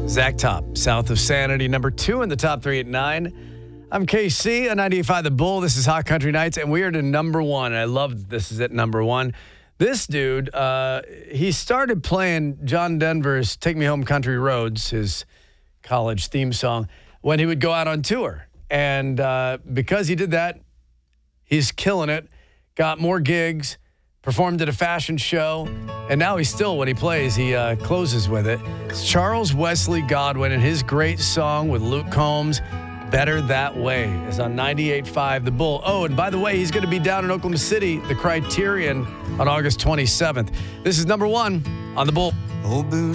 Zach Top, South of Sanity, number 2 in the top 3 at 9. I'm KC on 98.5 The Bull. This is Hot Country Nights, and we are to number 1. I love this is at number 1. This dude, he started playing John Denver's Take Me Home Country Roads, his college theme song, when he would go out on tour. And because he did that, he's killing it, got more gigs, performed at a fashion show, and now he's still, when he plays, he closes with it. It's Charles Wesley Godwin and his great song with Luke Combs, Better That Way, is on 98.5 The Bull. Oh, and by the way, he's going to be down in Oklahoma City, the Criterion, on August 27th. This is number 1 on The Bull. Old Boone